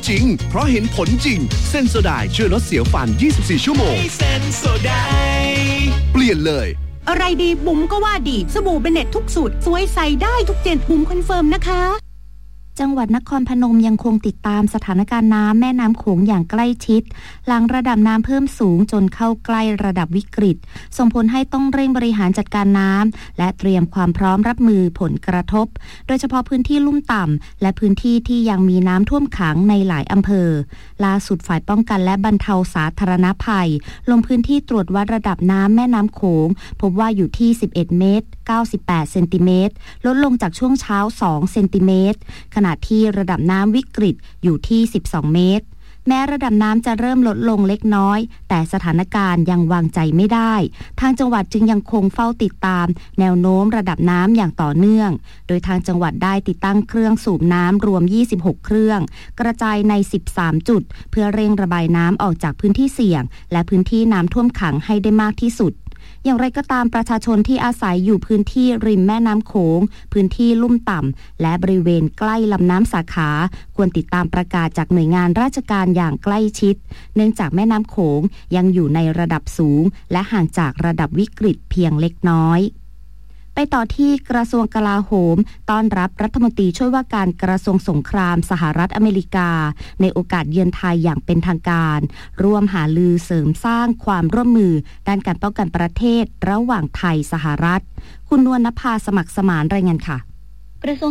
จริงเพราะเห็นผลจริงเซนโซไดช่วยลดเสียวฟัน24ชั่วโมงเซนโซไดเปลี่ยนเลยอะไรดีบุ๋มก็ว่าดีสบู่เบเน็ตทุกสูตรสวยใส่ได้ทุกเจนบุ๋มคอนเฟิร์มนะคะจังหวัดนครพนมยังคงติดตามสถานการณ์น้ำแม่น้ำโขงอย่างใกล้ชิดหลังระดับน้ำเพิ่มสูงจนเข้าใกล้ระดับวิกฤตส่งผลให้ต้องเร่งบริหารจัดการน้ำและเตรียมความพร้อมรับมือผลกระทบโดยเฉพาะพื้นที่ลุ่มต่ำและพื้นที่ที่ยังมีน้ำท่วมขังในหลายอำเภอล่าสุดฝ่ายป้องกันและบรรเทาสาธารณภัยลงพื้นที่ตรวจวัดระดับน้ำแม่น้ำโขงพบว่าอยู่ที่11เมตร98เซนติเมตรลดลงจากช่วงเช้า2เซนติเมตรขณะที่ระดับน้ำวิกฤตอยู่ที่12เมตรแม้ระดับน้ำจะเริ่มลดลงเล็กน้อยแต่สถานการณ์ยังวางใจไม่ได้ทางจังหวัดจึงยังคงเฝ้าติดตามแนวโน้มระดับน้ำอย่างต่อเนื่องโดยทางจังหวัดได้ติดตั้งเครื่องสูบน้ำรวม26เครื่องกระจายใน13จุดเพื่อเร่งระบายน้ำออกจากพื้นที่เสี่ยงและพื้นที่น้ำท่วมขังให้ได้มากที่สุดอย่างไรก็ตามประชาชนที่อาศัยอยู่พื้นที่ริมแม่น้ำโขงพื้นที่ลุ่มต่ำและบริเวณใกล้ลำน้ำสาขาควรติดตามประกาศจากหน่วยงานราชการอย่างใกล้ชิดเนื่องจากแม่น้ำโขงยังอยู่ในระดับสูงและห่างจากระดับวิกฤตเพียงเล็กน้อยไปต่อที่กระทรวงกลาโหมต้อนรับรัฐมนตรีช่วยว่าการกระทรวงสงครามสหรัฐอเมริกาในโอกาสเยือนไทยอย่างเป็นทางการร่วมหารือเสริมสร้างความร่วมมือด้านการป้องกันประเทศระหว่างไทยสหรัฐคุณนวลนภาสมัครสมานรายงานค่ะ